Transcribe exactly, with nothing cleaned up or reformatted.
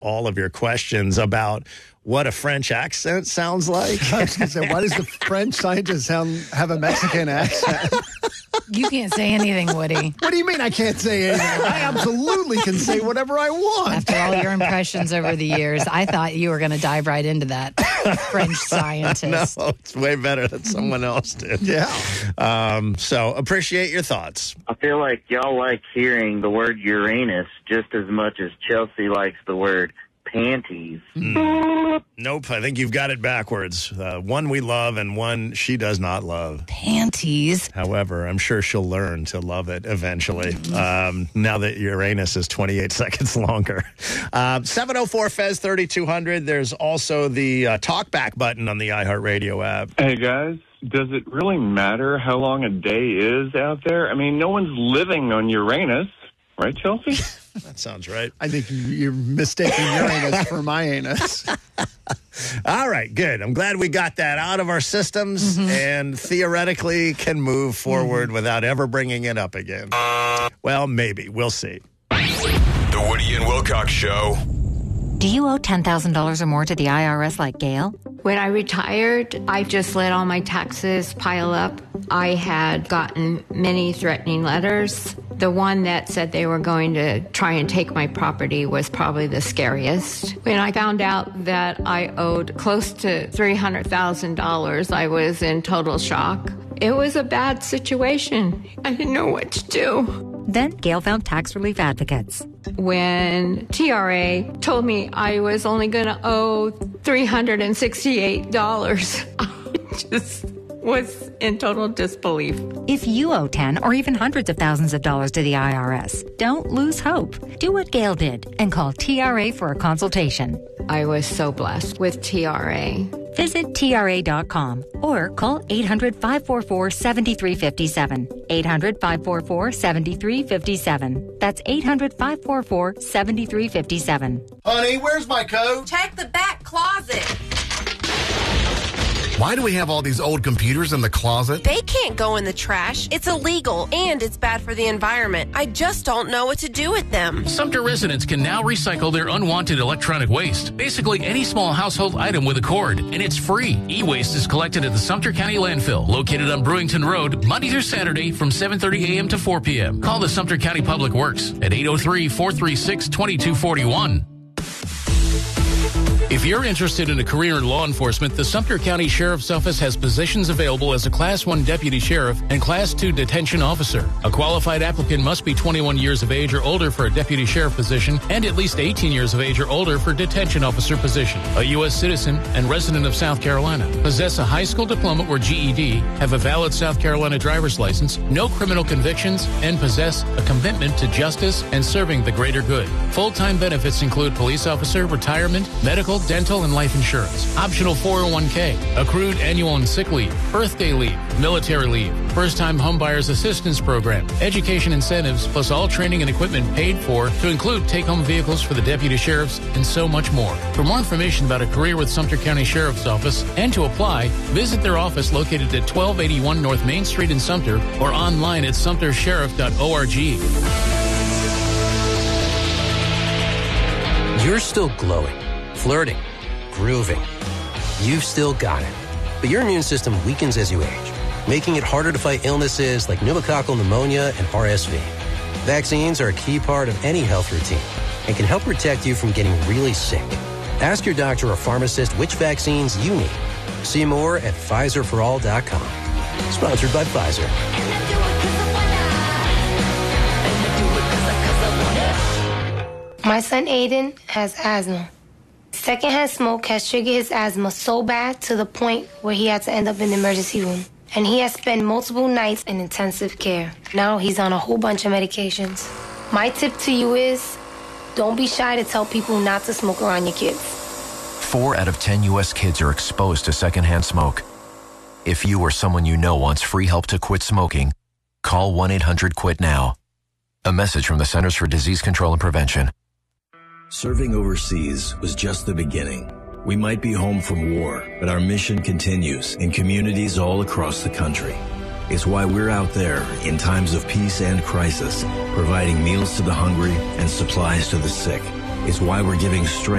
all of your questions about what a French accent sounds like. I was going to say, why does the French scientist sound have a Mexican accent? You can't say anything, Woody. What do you mean I can't say anything? I absolutely can say whatever I want. After all your impressions over the years, I thought you were going to dive right into that French scientist. No, it's way better than someone else did. Yeah. Um, so appreciate your thoughts. I feel like y'all like hearing the word Uranus just as much as Chelsea likes the word panties. Mm. Nope, I think you've got it backwards. Uh, one we love and one she does not love. Panties. However, I'm sure she'll learn to love it eventually, um, now that Uranus is twenty-eight seconds longer. Uh, seven oh four Fez thirty-two hundred. There's also the uh, talkback button on the iHeartRadio app. Hey, guys. Does it really matter how long a day is out there? I mean, no one's living on Uranus, right, Chelsea? That sounds right. I think you're mistaking Uranus for my anus. All right, good. I'm glad we got that out of our systems mm-hmm. and theoretically can move forward mm-hmm. without ever bringing it up again. Well, maybe. We'll see. The Woody and Wilcox Show. Do you owe ten thousand dollars or more to the I R S like Gail? When I retired, I just let all my taxes pile up. I had gotten many threatening letters. The one that said they were going to try and take my property was probably the scariest. When I found out that I owed close to three hundred thousand dollars, I was in total shock. It was a bad situation. I didn't know what to do. Then Gail found tax relief advocates. When T R A told me I was only going to owe three hundred sixty-eight dollars, I just was in total disbelief. If you owe ten or even hundreds of thousands of dollars to the I R S, don't lose hope. Do what Gail did and call T R A for a consultation. I was so blessed with T R A. Visit T R A dot com or call eight hundred, five four four, seven three five seven. eight hundred, five four four, seven three five seven. That's eight hundred, five four four, seven three five seven. Honey, where's my coat? Check the back closet. Why do we have all these old computers in the closet? They can't go in the trash. It's illegal, and it's bad for the environment. I just don't know what to do with them. Sumter residents can now recycle their unwanted electronic waste. Basically, any small household item with a cord, and it's free. E-waste is collected at the Sumter County Landfill, located on Brewington Road, Monday through Saturday from seven thirty a.m. to four p.m. Call the Sumter County Public Works at eight oh three, four three six, two two four one. If you're interested in a career in law enforcement, the Sumter County Sheriff's Office has positions available as a Class one Deputy Sheriff and Class two Detention Officer. A qualified applicant must be twenty-one years of age or older for a Deputy Sheriff position and at least eighteen years of age or older for Detention Officer position. A U S citizen and resident of South Carolina. Possess a high school diploma or G E D, have a valid South Carolina driver's license, no criminal convictions, and possess a commitment to justice and serving the greater good. Full-time benefits include police officer, retirement, medical, dental, and life insurance. Optional four oh one k, accrued annual and sick leave, birthday leave, military leave, first-time homebuyers assistance program, education incentives, plus all training and equipment paid for to include take-home vehicles for the deputy sheriffs and so much more. For more information about a career with Sumter County Sheriff's Office and to apply, visit their office located at twelve eighty-one North Main Street in Sumter or online at sumter sheriff dot org. You're still glowing, flirting, grooving. You've still got it. But your immune system weakens as you age, making it harder to fight illnesses like pneumococcal pneumonia and R S V. Vaccines are a key part of any health routine and can help protect you from getting really sick. Ask your doctor or pharmacist which vaccines you need. See more at Pfizer for all dot com. Sponsored by Pfizer. My son Aiden has asthma. Secondhand smoke has triggered his asthma so bad to the point where he had to end up in the emergency room. And he has spent multiple nights in intensive care. Now he's on a whole bunch of medications. My tip to you is, don't be shy to tell people not to smoke around your kids. Four out of ten U S kids are exposed to secondhand smoke. If you or someone you know wants free help to quit smoking, call one eight hundred quit now. A message from the Centers for Disease Control and Prevention. Serving overseas was just the beginning. We might be home from war, but our mission continues in communities all across the country. It's why we're out there in times of peace and crisis, providing meals to the hungry and supplies to the sick. It's why we're giving strength